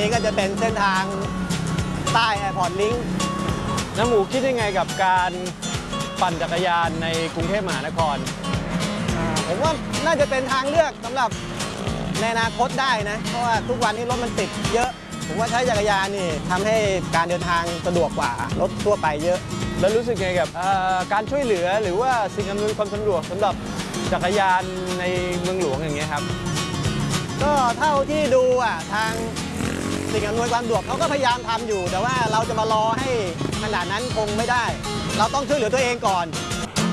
นี้ก็จะเป็นเส้นทางใต้แอร์พอร์ตลิงก์น้ำหมูคิดยังไงกับการปั่นจักรยานในกรุงเทพมหานครผมว่าน่าจะเป็นทางเลือกสำหรับในอนาคตได้นะเพราะว่าทุกวันนี้รถมันติดเยอะผมว่าใช้จักรยานนี่ทำให้การเดินทางสะดวกกว่ารถทั่วไปเยอะแล้วรู้สึกไงกับการช่วยเหลือหรือว่าสิ่งอำนวยความสะดวกสำหรับจักรยานในเมืองหลวงอย่างเงี้ยครับก็เท่าที่ดูทางสิ่งอำนวยความสะดวกเขาก็พยายามทำอยู่แต่ว่าเราจะมารอให้ขนาดนั้นคงไม่ได้เราต้องช่วยเหลือตัวเองก่อน